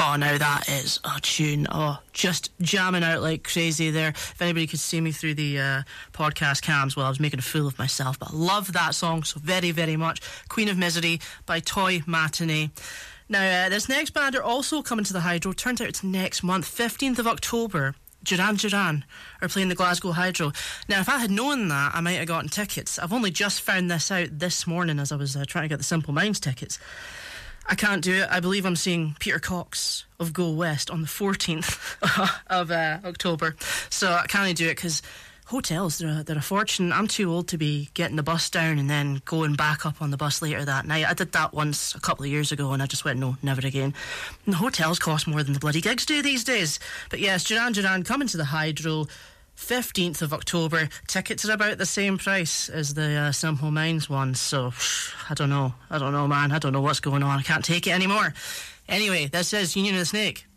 Oh, now that is a tune. Oh, just jamming out like crazy there. If anybody could see me through the podcast cams, well, I was making a fool of myself, but I love that song so very, very much. Queen of Misery by Toy Matinee. Now, this next band are also coming to the Hydro. Turns out it's next month, 15th of October. Duran Duran are playing the Glasgow Hydro. Now, if I had known that, I might have gotten tickets. I've only just found this out this morning as I was trying to get the Simple Minds tickets. I can't do it. I believe I'm seeing Peter Cox of Go West on the 14th of October. So I can't do it because hotels, they're a fortune. I'm too old to be getting the bus down and then going back up on the bus later that night. I did that once a couple of years ago and I just went, no, never again. And the hotels cost more than the bloody gigs do these days. But yes, Duran Duran coming to the Hydro 15th of October. Tickets are about the same price as the Simple Minds one, so I don't know, man. I don't know what's going on. I can't take it anymore. Anyway, this is Union of the Snake.